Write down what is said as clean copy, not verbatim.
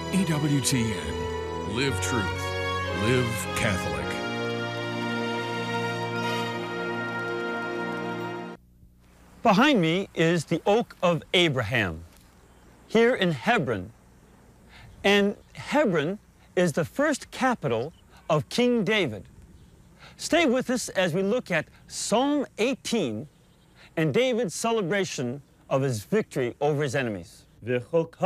EWTN. Live truth. Live Catholic. Behind me is the Oak of Abraham, here in Hebron. And Hebron is the first capital of King David. Stay with us as we look at Psalm 18 and David's celebration of his victory over his enemies.